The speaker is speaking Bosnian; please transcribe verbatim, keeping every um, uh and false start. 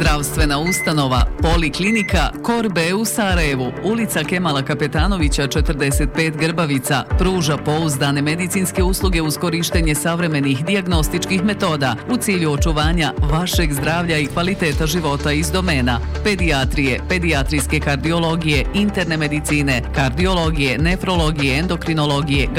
Zdravstvena ustanova Poliklinika Korbe u Sarajevu, ulica Kemala Kapetanovića četrdeset pet Grbavica, pruža pouzdane medicinske usluge uz korištenje savremenih dijagnostičkih metoda u cilju očuvanja vašeg zdravlja i kvaliteta života iz domena pedijatrije, pedijatrijske kardiologije, interne medicine, kardiologije, nefrologije, endokrinologije,